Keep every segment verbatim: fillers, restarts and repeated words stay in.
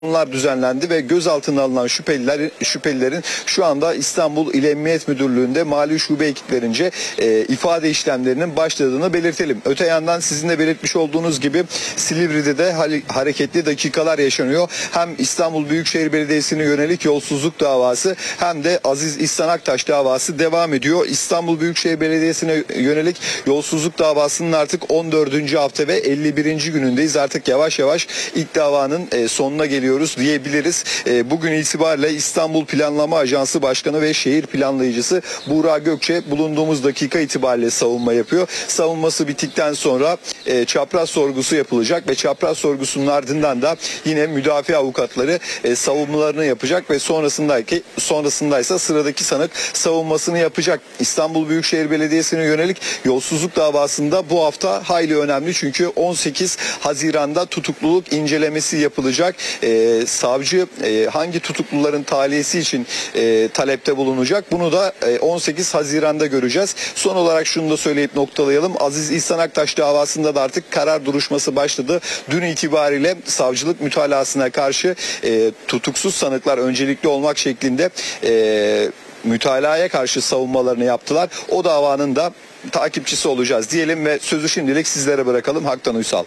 Bunlar düzenlendi ve gözaltına alınan şüpheliler, şüphelilerin şu anda İstanbul İl Emniyet Müdürlüğü'nde Mali Şube ekiplerince e, ifade işlemlerinin başladığını belirtelim. Öte yandan sizin de belirtmiş olduğunuz gibi Silivri'de de hareketli dakikalar yaşanıyor. Hem İstanbul Büyükşehir Belediyesi'ne yönelik yolsuzluk davası hem de Aziz İhsan Aktaş davası devam ediyor. İstanbul Büyükşehir Belediyesi'ne yönelik yolsuzluk davasının artık on dördüncü hafta ve elli birinci günündeyiz. Artık yavaş yavaş ilk davanın e, sonuna geliyor diyebiliriz. E, bugün itibariyle İstanbul Planlama Ajansı Başkanı ve Şehir Planlayıcısı Buğra Gökçe bulunduğumuz dakika itibariyle savunma yapıyor. Savunması bittikten sonra e, çapraz sorgusu yapılacak ve çapraz sorgusunun ardından da yine müdafaa avukatları e, savunmalarını yapacak ve sonrasındaki sonrasındaysa sıradaki sanık savunmasını yapacak. İstanbul Büyükşehir Belediyesi'ne yönelik yolsuzluk davasında bu hafta hayli önemli çünkü on sekiz Haziran'da tutukluluk incelemesi yapılacak. E, savcı e, hangi tutukluların tahliyesi için e, talepte bulunacak? Bunu da e, on sekiz Haziran'da göreceğiz. Son olarak şunu da söyleyip noktalayalım. Aziz İhsan Aktaş davasında da artık karar duruşması başladı. Dün itibariyle savcılık mütalasına karşı e, tutuksuz sanıklar öncelikli olmak şeklinde e, mütalaya karşı savunmalarını yaptılar. O davanın da takipçisi olacağız diyelim ve sözü şimdilik sizlere bırakalım. Haktan Uysal.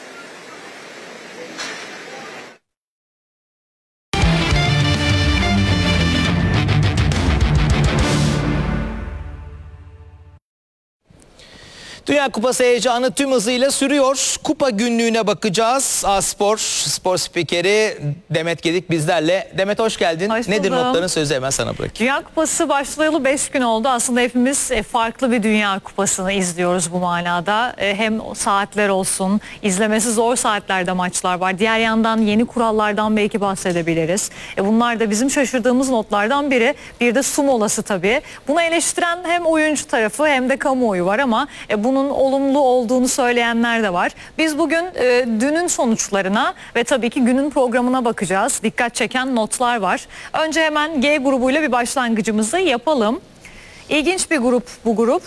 Dünya Kupası heyecanı tüm hızıyla sürüyor. Kupa günlüğüne bakacağız. A-Spor spor spikeri Demet Gedik bizlerle. Demet hoş geldin. Hoş Nedir buldum. notların, sözü hemen sana bırakayım. Dünya Kupası başlayalı beş gün oldu. Aslında hepimiz farklı bir Dünya Kupası'nı izliyoruz bu manada. Hem saatler olsun, izlemesi zor saatlerde maçlar var. Diğer yandan yeni kurallardan belki bahsedebiliriz. Bunlar da bizim şaşırdığımız notlardan biri. Bir de su molası tabii. Bunu eleştiren hem oyuncu tarafı hem de kamuoyu var ama bunun olumlu olduğunu söyleyenler de var. Biz bugün e, dünün sonuçlarına ve tabii ki günün programına bakacağız. Dikkat çeken notlar var. Önce hemen G grubuyla bir başlangıcımızı yapalım. İlginç bir grup bu grup.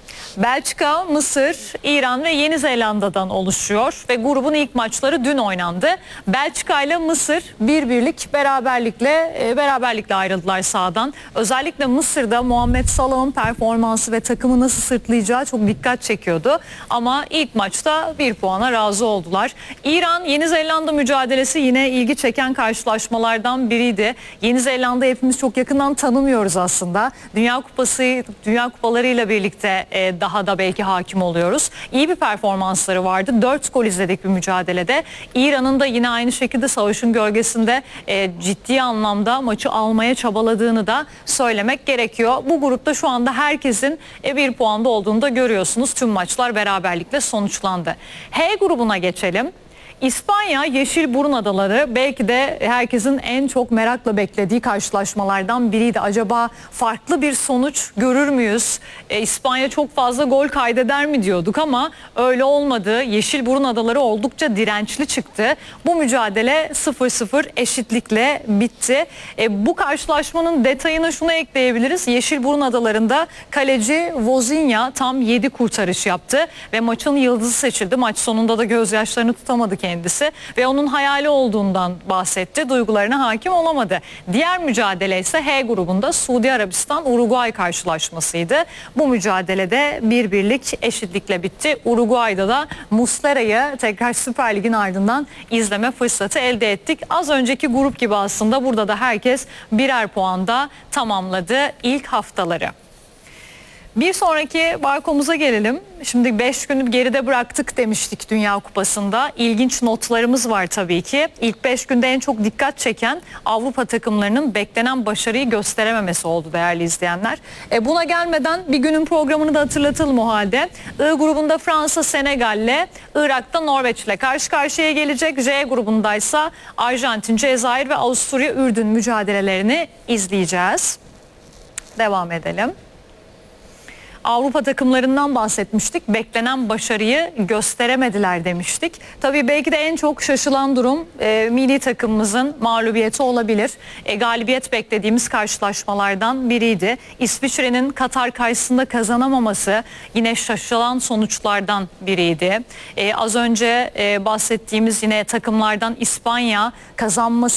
Belçika, Mısır, İran ve Yeni Zelanda'dan oluşuyor ve grubun ilk maçları dün oynandı. Belçika ile Mısır bir birlik beraberlikle e, beraberlikle ayrıldılar sahadan. Özellikle Mısır'da Muhammed Salah'ın performansı ve takımı nasıl sırtlayacağı çok dikkat çekiyordu. Ama ilk maçta bir puana razı oldular. İran, Yeni Zelanda mücadelesi yine ilgi çeken karşılaşmalardan biriydi. Yeni Zelanda hepimiz çok yakından tanımıyoruz aslında. Dünya Kupası, Dünya Kupalarıyla birlikte e, daha da belki hakim oluyoruz. İyi bir performansları vardı. dört gol izledik bir mücadelede. İran'ın da yine aynı şekilde savaşın gölgesinde e, ciddi anlamda maçı almaya çabaladığını da söylemek gerekiyor. Bu grupta şu anda herkesin e, bir puanda olduğunu da görüyorsunuz. Tüm maçlar beraberlikle sonuçlandı. H grubuna geçelim. İspanya, Yeşilburun Adaları belki de herkesin en çok merakla beklediği karşılaşmalardan biriydi. Acaba farklı bir sonuç görür müyüz? E, İspanya çok fazla gol kaydeder mi diyorduk ama öyle olmadı. Yeşilburun Adaları oldukça dirençli çıktı. Bu mücadele sıfır sıfır eşitlikle bitti. E, bu karşılaşmanın detayına şunu ekleyebiliriz. Yeşilburun Adaları'nda kaleci Vozinha tam yedi kurtarış yaptı ve maçın yıldızı seçildi. Maç sonunda da gözyaşlarını tutamadı kendisi. kendisi ve onun hayali olduğundan bahsetti. Duygularına hakim olamadı. Diğer mücadele ise H grubunda Suudi Arabistan-Uruguay karşılaşmasıydı. Bu mücadelede bir birlik eşitlikle bitti. Uruguay'da da Muslera'yı tekrar Süper Lig'in ardından izleme fırsatı elde ettik. Az önceki grup gibi aslında burada da herkes birer puanda tamamladı ilk haftaları. Bir sonraki barkomuza gelelim. Şimdi beş günü geride bıraktık demiştik Dünya Kupası'nda. İlginç notlarımız var tabii ki. İlk beş günde en çok dikkat çeken Avrupa takımlarının beklenen başarıyı gösterememesi oldu değerli izleyenler. E buna gelmeden bir günün programını da hatırlatalım o halde. I grubunda Fransa Senegal'le, Irak'ta Norveç'le karşı karşıya gelecek. J grubundaysa Arjantin, Cezayir ve Avusturya Ürdün mücadelelerini izleyeceğiz. Devam edelim. Avrupa takımlarından bahsetmiştik. Beklenen başarıyı gösteremediler demiştik. Tabii belki de en çok şaşılan durum e, milli takımımızın mağlubiyeti olabilir. E, galibiyet beklediğimiz karşılaşmalardan biriydi. İsviçre'nin Katar karşısında kazanamaması yine şaşılan sonuçlardan biriydi. E, az önce e, bahsettiğimiz yine takımlardan İspanya kazanması